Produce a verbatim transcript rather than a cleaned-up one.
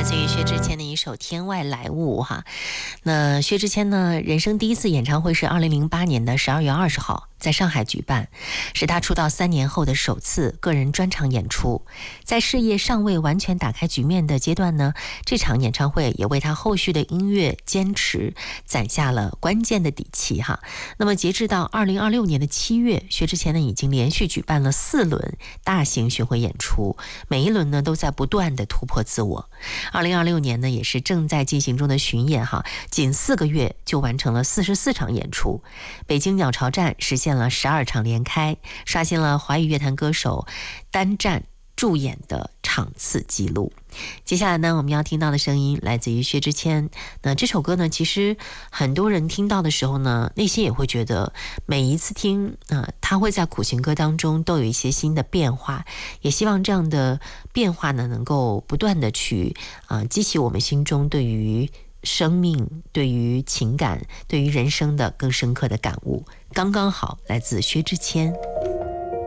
自于薛之谦的一首《天外来物》哈。那薛之谦呢，人生第一次演唱会是二零零八年的十二月二十号在上海举办，是他出道三年后的首次个人专场演出。在事业尚未完全打开局面的阶段呢，这场演唱会也为他后续的音乐坚持攒下了关键的底气哈。那么截至到二零二六年的七月，薛之谦呢已经连续举办了四轮大型巡回演出，每一轮呢都在不断的突破自我。二零二六年呢也是正在进行中的巡演哈，仅四个月就完成了四十四场演出。北京鸟巢站实现了十二场连开，刷新了华语乐坛歌手单站驻演的场次记录。接下来呢，我们要听到的声音来自于薛之谦。那这首歌呢，其实很多人听到的时候呢，内心也会觉得每一次听啊、呃，他会在苦情歌当中都有一些新的变化，也希望这样的变化呢，能够不断的去啊、呃、激起我们心中对于生命、对于情感、对于人生的更深刻的感悟。刚刚好，来自薛之谦。